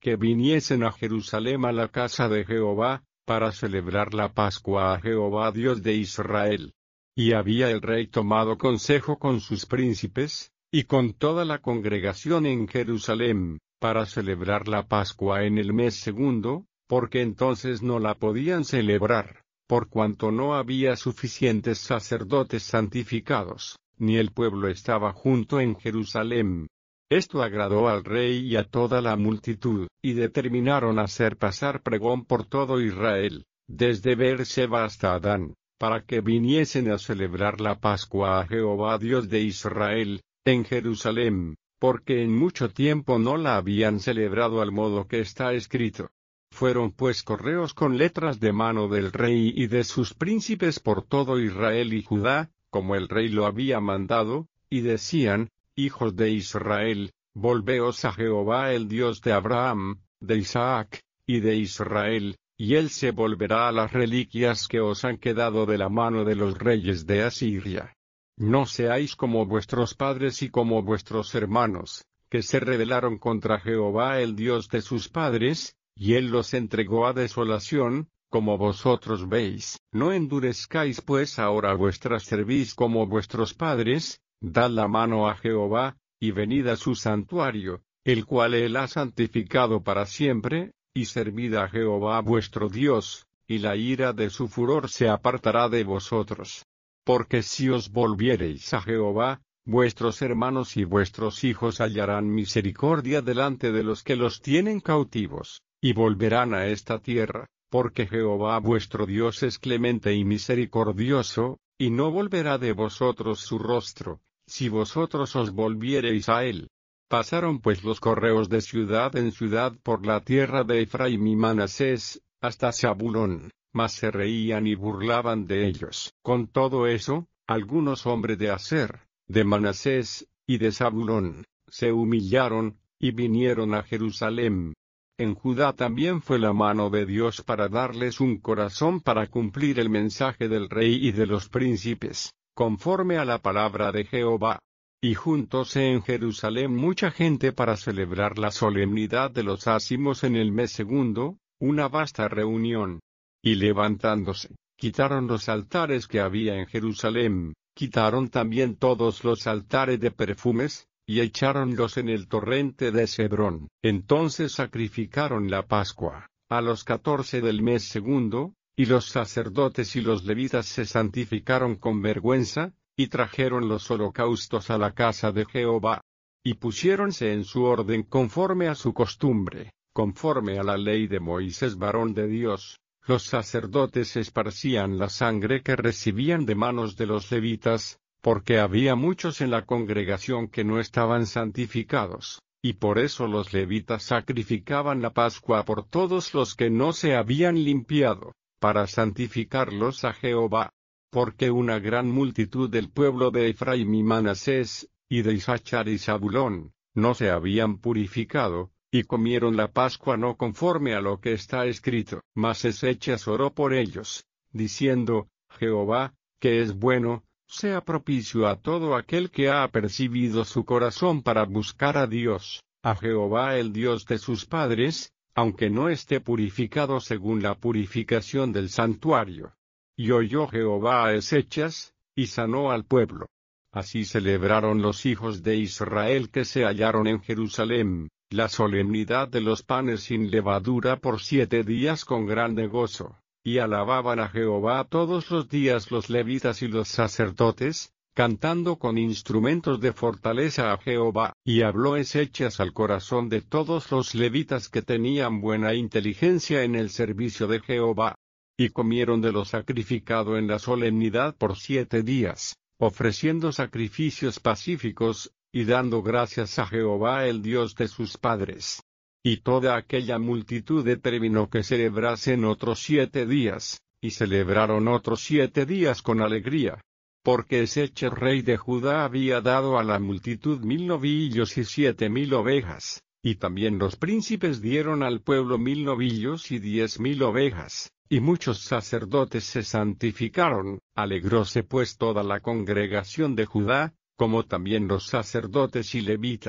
que viniesen a Jerusalén a la casa de Jehová, para celebrar la Pascua a Jehová Dios de Israel. Y había el rey tomado consejo con sus príncipes, y con toda la congregación en Jerusalén, para celebrar la Pascua en el mes segundo, porque entonces no la podían celebrar, por cuanto no había suficientes sacerdotes santificados, ni el pueblo estaba junto en Jerusalén. Esto agradó al rey y a toda la multitud, y determinaron hacer pasar pregón por todo Israel, desde Beerseba hasta Adán, para que viniesen a celebrar la Pascua a Jehová Dios de Israel, en Jerusalén, porque en mucho tiempo no la habían celebrado al modo que está escrito. Fueron pues correos con letras de mano del rey y de sus príncipes por todo Israel y Judá, como el rey lo había mandado, y decían: Hijos de Israel, volveos a Jehová el Dios de Abraham, de Isaac, y de Israel, y él se volverá a las reliquias que os han quedado de la mano de los reyes de Asiria. No seáis como vuestros padres y como vuestros hermanos, que se rebelaron contra Jehová el Dios de sus padres, y él los entregó a desolación, como vosotros veis. No endurezcáis pues ahora vuestra cerviz como vuestros padres. Dad la mano a Jehová, y venid a su santuario, el cual él ha santificado para siempre, y servid a Jehová vuestro Dios, y la ira de su furor se apartará de vosotros. Porque si os volviereis a Jehová, vuestros hermanos y vuestros hijos hallarán misericordia delante de los que los tienen cautivos, y volverán a esta tierra, porque Jehová vuestro Dios es clemente y misericordioso, y no volverá de vosotros su rostro, si vosotros os volviereis a él. Pasaron pues los correos de ciudad en ciudad por la tierra de Efraín y Manasés, hasta Zabulón, mas se reían y burlaban de ellos. Con todo eso, algunos hombres de Aser, de Manasés, y de Zabulón, se humillaron, y vinieron a Jerusalén. En Judá también fue la mano de Dios para darles un corazón para cumplir el mensaje del rey y de los príncipes, conforme a la palabra de Jehová. Y juntóse en Jerusalén mucha gente para celebrar la solemnidad de los ázimos en el mes segundo, una vasta reunión. Y levantándose, quitaron los altares que había en Jerusalén, quitaron también todos los altares de perfumes, y echáronlos en el torrente de Cedrón. Entonces sacrificaron la Pascua, a los 14 del mes segundo, y los sacerdotes y los levitas se santificaron con vergüenza, y trajeron los holocaustos a la casa de Jehová. Y pusiéronse en su orden conforme a su costumbre, conforme a la ley de Moisés varón de Dios. Los sacerdotes esparcían la sangre que recibían de manos de los levitas, porque había muchos en la congregación que no estaban santificados, y por eso los levitas sacrificaban la Pascua por todos los que no se habían limpiado, para santificarlos a Jehová. Porque una gran multitud del pueblo de Efraín y Manasés, y de Isachar y Zabulón, no se habían purificado, y comieron la Pascua no conforme a lo que está escrito. Mas Ezechas oró por ellos, diciendo: Jehová, que es bueno, sea propicio a todo aquel que ha apercibido su corazón para buscar a Dios, a Jehová el Dios de sus padres, aunque no esté purificado según la purificación del santuario. Y oyó Jehová a Ezechas, y sanó al pueblo. Así celebraron los hijos de Israel que se hallaron en Jerusalén, la solemnidad de los panes sin levadura por 7 días con grande gozo, y alababan a Jehová todos los días los levitas y los sacerdotes, cantando con instrumentos de fortaleza a Jehová. Y habló Ezechas al corazón de todos los levitas que tenían buena inteligencia en el servicio de Jehová. Y comieron de lo sacrificado en la solemnidad por 7 días, ofreciendo sacrificios pacíficos, y dando gracias a Jehová el Dios de sus padres. Y toda aquella multitud determinó que celebrasen otros 7 días, y celebraron otros 7 días con alegría. Porque Ezechas rey de Judá había dado a la multitud 1000 novillos y 7000 ovejas, y también los príncipes dieron al pueblo 1000 novillos y 10,000 ovejas. Y muchos sacerdotes se santificaron. Alegróse pues toda la congregación de Judá, como también los sacerdotes y levitas,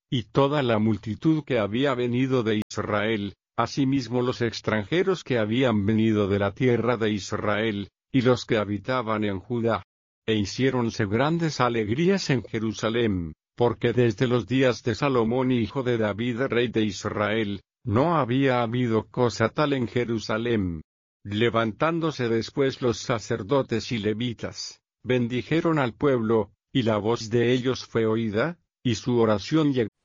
y toda la multitud que había venido de Israel, asimismo los extranjeros que habían venido de la tierra de Israel, y los que habitaban en Judá. E hiciéronse grandes alegrías en Jerusalén, porque desde los días de Salomón hijo de David rey de Israel, no había habido cosa tal en Jerusalén. Levantándose después los sacerdotes y levitas, bendijeron al pueblo, y la voz de ellos fue oída, y su oración llegó